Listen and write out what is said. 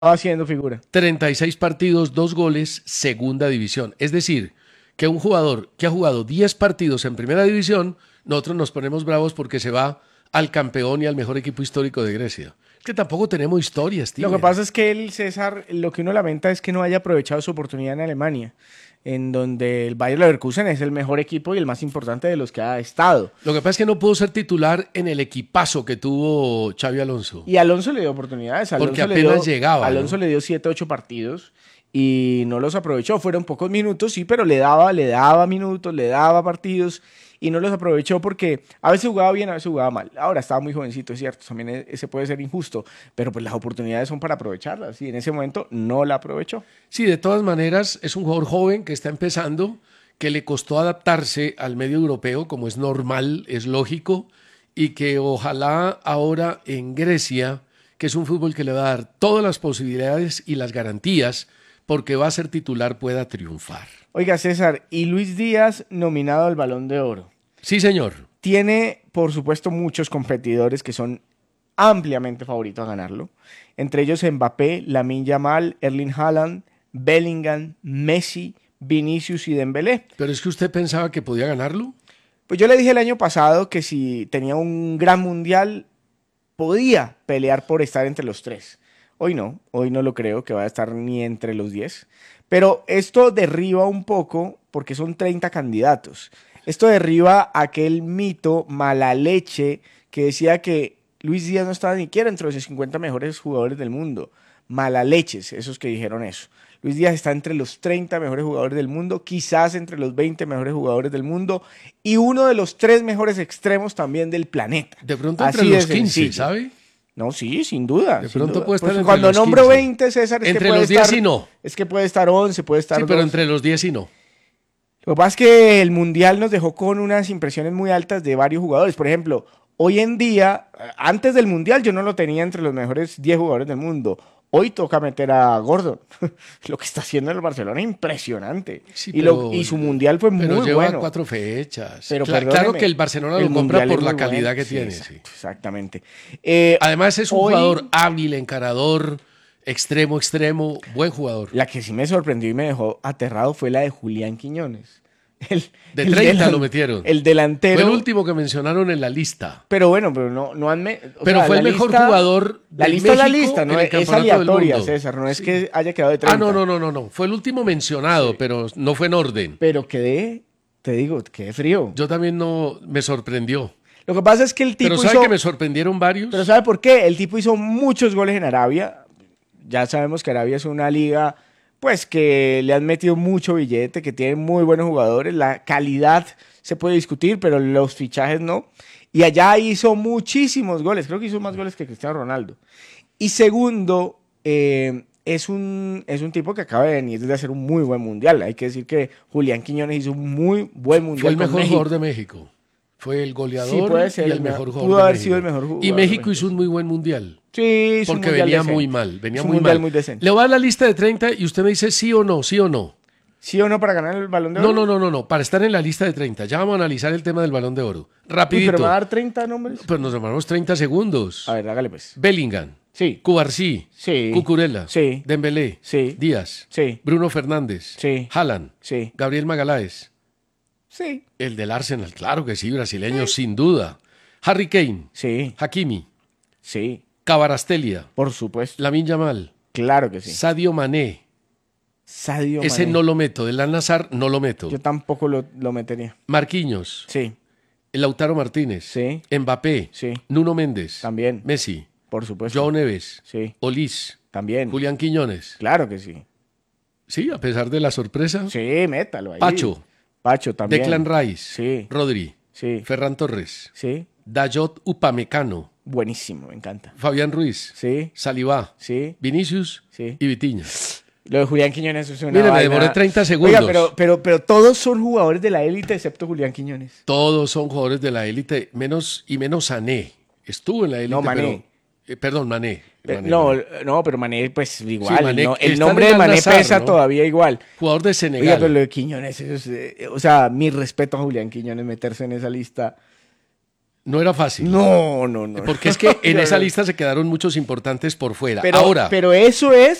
haciendo figura. 36 partidos, 2 goles, segunda división. Es decir, que un jugador que ha jugado 10 partidos en primera división, nosotros nos ponemos bravos porque se va al campeón y al mejor equipo histórico de Grecia. Es que tampoco tenemos historias, tío. Lo que pasa es que el César, lo que uno lamenta es que no haya aprovechado su oportunidad en Alemania, en donde el Bayer Leverkusen es el mejor equipo y el más importante de los que ha estado. Lo que pasa es que no pudo ser titular en el equipazo que tuvo Xavi Alonso. Y Alonso le dio oportunidades. Alonso Porque apenas llegaba. Alonso ¿no? le dio 7, 8 partidos y no los aprovechó. Fueron pocos minutos, sí, pero le daba minutos, le daba partidos y no los aprovechó porque a veces jugaba bien, a veces jugaba mal. Ahora estaba muy jovencito, es cierto, también ese puede ser injusto, pero pues las oportunidades son para aprovecharlas y en ese momento no la aprovechó. Sí, de todas maneras, es un jugador joven que está empezando, que le costó adaptarse al medio europeo, como es normal, es lógico, y que ojalá ahora en Grecia, que es un fútbol que le va a dar todas las posibilidades y las garantías, porque va a ser titular, pueda triunfar. Oiga, César, y Luis Díaz nominado al Balón de Oro. Sí, señor. Tiene, por supuesto, muchos competidores que son ampliamente favoritos a ganarlo. Entre ellos Mbappé, Lamine Yamal, Erling Haaland, Bellingham, Messi, Vinicius y Dembélé. ¿Pero es que usted pensaba que podía ganarlo? Pues yo le dije el año pasado que si tenía un gran mundial, podía pelear por estar entre los 3. Hoy no lo creo que vaya a estar ni entre los 10. Pero esto derriba un poco, porque son 30 candidatos. Esto derriba aquel mito mala leche que decía que Luis Díaz no estaba ni siquiera entre los 50 mejores jugadores del mundo. Mala leches, esos que dijeron eso. Luis Díaz está entre los 30 mejores jugadores del mundo, quizás entre los 20 mejores jugadores del mundo y uno de los 3 mejores extremos también del planeta. De pronto Así entre los de 15, sencillo. ¿sabe? No, sí, sin duda. De sin pronto duda. puede estar Porque entre cuando los nombro 15. 20, César, es Entre que puede los 10 estar, y no. es que puede estar 11, puede estar Sí, pero 12. entre los 10 y no. Lo que pasa es que el Mundial nos dejó con unas impresiones muy altas de varios jugadores. Por ejemplo, hoy en día, antes del Mundial yo no lo tenía entre los mejores 10 jugadores del mundo. Hoy toca meter a Gordon. Lo que está haciendo el Barcelona es impresionante. Sí, Y su Mundial fue pero muy lleva bueno. 4 fechas. Pero Claro perdóneme, que el Barcelona el lo compra Mundial por es la muy calidad bueno. que Sí, tiene. exacto, Sí. exactamente. Además es un Hoy, jugador hábil, encarador, extremo, buen jugador. la que sí me sorprendió y me dejó aterrado fue la de Julián Quiñones. De 30 lo metieron. El delantero. Fue el último que mencionaron en la lista. Pero bueno, pero no han... Pero fue el mejor jugador La de lista es la México lista, no en el es Campeonato del aleatoria, Mundo. César. No es Sí. que haya quedado de 30. No. Fue el último mencionado, pero no fue en orden. Pero te digo, quedé frío. Yo también no me sorprendió. Lo que pasa es que el tipo Pero ¿sabe hizo... que me sorprendieron varios? Pero ¿sabe por qué? El tipo hizo muchos goles en Arabia. Ya sabemos que Arabia es una liga, pues, que le han metido mucho billete, que tiene muy buenos jugadores. La calidad se puede discutir, pero los fichajes no. Y allá hizo muchísimos goles. Creo que hizo más goles que Cristiano Ronaldo. Y segundo, es un tipo que acaba de venir de hacer un muy buen mundial. Hay que decir que Julián Quiñones hizo un muy buen mundial. Fue el con mejor México. jugador de México. Fue el goleador Sí, puede ser y el el mejor jugador pudo de haber México. sido el mejor jugador Y de México México. hizo un muy buen mundial. Sí, hizo un Porque mundial venía decente. muy mal, venía Hizo un muy mundial mal. muy decente. Le voy a dar la lista de 30 y usted me dice sí o no, sí o no. ¿Sí o no para ganar el Balón de Oro? No, para estar en la lista de 30. Ya vamos a analizar el tema del Balón de Oro. Uy, Rapidito. ¿pero me va a dar 30 nombres? Pues nos demoramos 30 segundos. A ver, hágale pues. Bellingham, Sí. Cubarsí, Sí. Cucurella, Sí. Dembélé, Sí. Díaz, Sí. Bruno Fernández, Sí. Haaland, Sí. Gabriel Magaláes, Sí. el del Arsenal, claro que sí, brasileño, sin duda. Harry Kane, Sí. Hakimi, Sí. Kvaratskhelia, Por supuesto. Lamin Yamal, Claro que sí. Sadio Mané. Sadio Ese Mané. no lo meto, del Al-Nassr no lo meto. Yo tampoco lo metería. Marquinhos, Sí. Lautaro Martínez, Sí. Mbappé, Sí. Nuno Méndez, También. Messi, Por supuesto. João Neves, Sí. Olis, También. Julián Quiñones. Claro que sí. Sí, a pesar de la sorpresa. Sí, métalo ahí. Pacho, también. Declan Rice, Sí. Rodri, Sí. Ferran Torres, Sí. Dayot Upamecano, Buenísimo, me encanta. Fabián Ruiz, Sí. Saliba, Sí. Vinicius Sí. y Vitinha. Lo de Julián Quiñones es una Mire, me vaina. demoré 30 segundos. Oiga, pero todos son jugadores de la élite excepto Julián Quiñones. Todos son jugadores de la élite, menos Sané. Estuvo en la élite, No, Mané. pero... perdón, Mané. Mané. No, pero Mané, pues igual. Sí, Mané, ¿no? El está nombre en de el Mané Al-Nassr, pesa ¿no? todavía igual. Jugador de Oiga, Senegal. pero lo de Quiñones, o sea, mi respeto a Julián Quiñones meterse en esa lista. No era fácil. No. Porque es que en esa lista se quedaron muchos importantes por fuera. Pero, Ahora, pero eso es